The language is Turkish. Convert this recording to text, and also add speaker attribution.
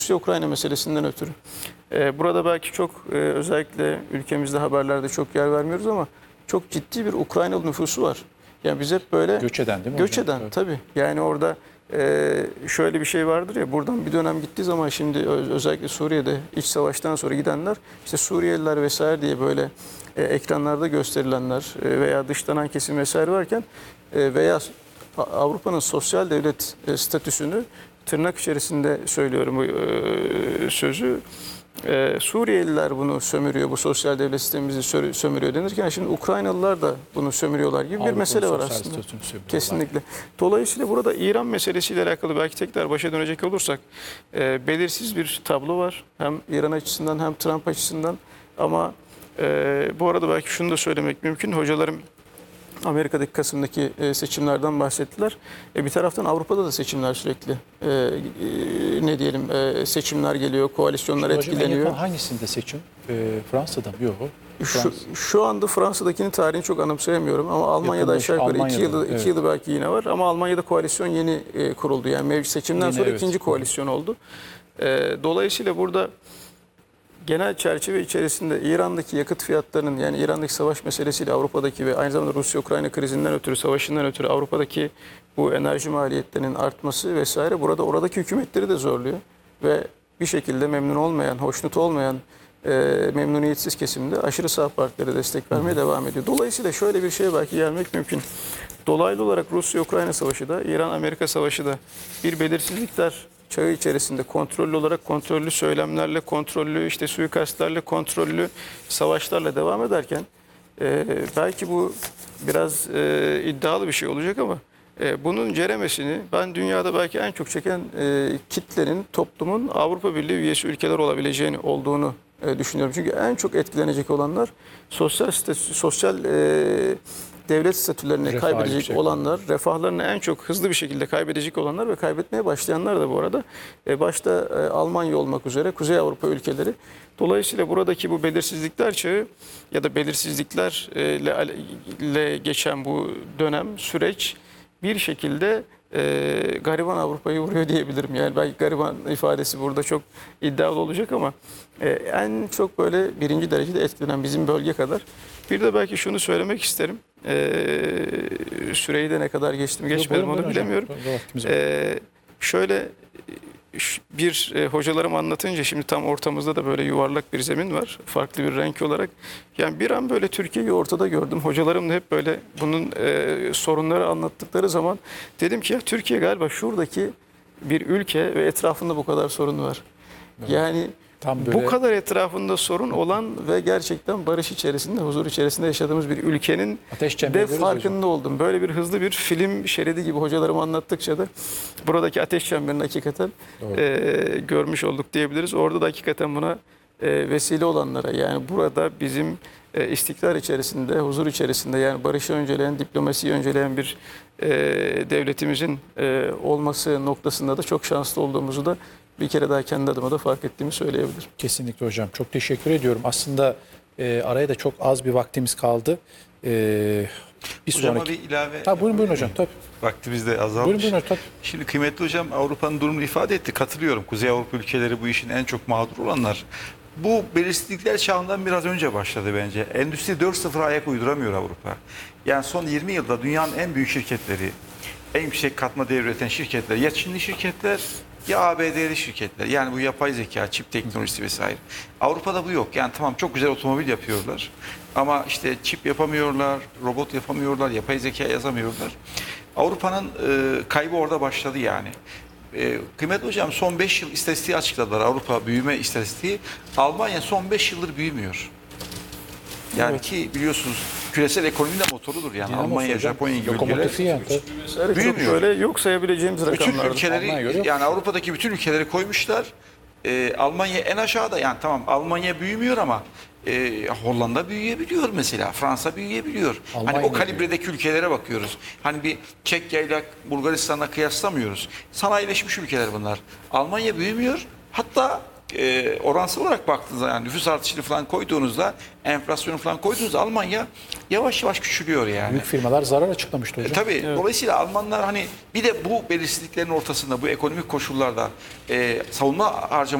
Speaker 1: Rusya-Ukrayna meselesinden ötürü. Burada belki çok özellikle ülkemizde haberlerde çok yer vermiyoruz ama çok ciddi bir Ukraynalı nüfusu var. Yani biz hep böyle
Speaker 2: Göç eden değil mi
Speaker 1: göç
Speaker 2: hocam?
Speaker 1: eden tabii. Yani orada şöyle bir şey vardır ya, buradan bir dönem gittiği zaman şimdi özellikle Suriye'de iç savaştan sonra gidenler işte Suriyeliler vesaire diye böyle ekranlarda gösterilenler veya dışlanan kesim vesaire varken veya Avrupa'nın sosyal devlet statüsünü tırnak içerisinde söylüyorum bu sözü. Suriyeliler bunu sömürüyor, bu sosyal devlet sistemimizi sömürüyor denirken şimdi Ukraynalılar da bunu sömürüyorlar gibi bir mesele var aslında. Kesinlikle. Dolayısıyla burada İran meselesiyle alakalı belki tekrar başa dönecek olursak belirsiz bir tablo var. Hem İran açısından hem Trump açısından ama bu arada belki şunu da söylemek mümkün. Hocalarım Amerika'daki Kasım'daki seçimlerden bahsettiler. Bir taraftan Avrupa'da da seçimler sürekli ne diyelim seçimler geliyor, koalisyonlar etkileniyor.
Speaker 2: En hangisinde seçim? Fransa'da mı? Yok.
Speaker 1: Şu anda Fransa'dakinin tarihini çok anımsayamıyorum ama Almanya'da aşağı yukarı 2 yılı belki yine var ama Almanya'da koalisyon yeni kuruldu. Yani mevcut seçimden
Speaker 2: yeni,
Speaker 1: sonra
Speaker 2: evet,
Speaker 1: ikinci koalisyon oldu. Dolayısıyla burada genel çerçeve içerisinde İran'daki yakıt fiyatlarının yani İran'daki savaş meselesiyle Avrupa'daki ve aynı zamanda Rusya-Ukrayna krizinden ötürü, savaşından ötürü Avrupa'daki bu enerji maliyetlerinin artması vesaire burada oradaki hükümetleri de zorluyor. Ve bir şekilde memnun olmayan, hoşnut olmayan, memnuniyetsiz kesimde aşırı sağ partilere destek vermeye devam ediyor. Dolayısıyla şöyle bir şeye belki gelmek mümkün. Dolaylı olarak Rusya-Ukrayna savaşı da, İran-Amerika savaşı da bir belirsizlikler çağı içerisinde kontrollü olarak kontrollü söylemlerle, kontrollü işte suikastlarla, kontrollü savaşlarla devam ederken belki bu biraz iddialı bir şey olacak ama bunun ceremesini ben dünyada belki en çok çeken kitlenin, toplumun Avrupa Birliği üyesi ülkeler olabileceğini olduğunu düşünüyorum. Çünkü en çok etkilenecek olanlar sosyal devlet statülerini kaybedecek olanlar, refahlarını en çok hızlı bir şekilde kaybedecek olanlar ve kaybetmeye başlayanlar da bu arada başta Almanya olmak üzere Kuzey Avrupa ülkeleri. Dolayısıyla buradaki bu belirsizlikler çağı ya da belirsizliklerle geçen bu dönem, süreç bir şekilde gariban Avrupa'yı vuruyor diyebilirim. Yani belki gariban ifadesi burada çok iddialı olacak ama en çok böyle birinci derecede etkilenen bizim bölge kadar. Bir de belki şunu söylemek isterim. Süreyi de ne kadar geçtim geçmedim onu bilemiyorum. Şöyle bir hocalarım anlatınca şimdi tam ortamızda da böyle yuvarlak bir zemin var. Farklı bir renk olarak. Yani bir an böyle Türkiye'yi ortada gördüm. Hocalarım da hep böyle bunun sorunları anlattıkları zaman dedim ki ya Türkiye galiba şuradaki bir ülke ve etrafında bu kadar sorun var. Evet. Yani bu kadar etrafında sorun olan ve gerçekten barış içerisinde, huzur içerisinde yaşadığımız bir ülkenin de farkında oldum. Böyle bir hızlı bir film şeridi gibi hocalarım anlattıkça da buradaki ateş çemberini hakikaten görmüş olduk diyebiliriz. Orada da hakikaten buna vesile olanlara yani burada bizim istikrar içerisinde, huzur içerisinde yani barışı önceleyen, diplomasiyi önceleyen bir devletimizin olması noktasında da çok şanslı olduğumuzu da bir kere daha kendi adıma da fark ettiğimi söyleyebilirim.
Speaker 2: Kesinlikle hocam. Çok teşekkür ediyorum. Aslında araya da çok az bir vaktimiz kaldı. Bir sonraki...
Speaker 3: bir ilave...
Speaker 2: Buyurun hocam. Tabii.
Speaker 3: Vaktimiz de azalmış.
Speaker 2: Buyurun tabii.
Speaker 3: Şimdi kıymetli hocam Avrupa'nın durumunu ifade etti. Katılıyorum. Kuzey Avrupa ülkeleri bu işin en çok mağdur olanlar. Bu belirsizlikler çağından biraz önce başladı bence. Endüstri 4.0'a ayak uyduramıyor Avrupa. Yani son 20 yılda dünyanın en büyük şirketleri, en yüksek katma değer üreten şirketler, ya Çinli şirketler ya ABD'li şirketler. Yani bu yapay zeka, çip teknolojisi vesaire. Avrupa'da bu yok. Yani tamam çok güzel otomobil yapıyorlar. Ama işte çip yapamıyorlar, robot yapamıyorlar, yapay zeka yazamıyorlar. Avrupa'nın kaybı orada başladı yani. Kıymetli hocam son 5 yıl istatistiği açıkladılar. Avrupa büyüme istatistiği. Almanya son 5 yıldır büyümüyor. Yani evet. Ki biliyorsunuz küresel ekonominin de motorudur yani. Almanya, Japonya gibi ülkeler
Speaker 1: büyümüyor. Böyle yok sayabileceğimiz rakamlar.
Speaker 3: Bütün ülkeleri yani Avrupa'daki bütün ülkeleri koymuşlar. Almanya en aşağıda yani tamam Almanya büyümüyor ama Hollanda büyüyebiliyor mesela. Fransa büyüyebiliyor. Almanya hani o kalibredeki ülkelere bakıyoruz. Hani bir Çekya ile Bulgaristan'la kıyaslamıyoruz. Sanayileşmiş ülkeler bunlar. Almanya büyümüyor. Hatta oransal olarak baktığınızda, yani nüfus artışını falan koyduğunuzda, enflasyonu falan koyduğunuzda Almanya yavaş yavaş küçülüyor yani.
Speaker 2: Büyük firmalar zarar açıklamıştı hocam.
Speaker 3: Tabii. Dolayısıyla Almanlar hani bir de bu belirsizliklerin ortasında, bu ekonomik koşullarda savunma harcamaları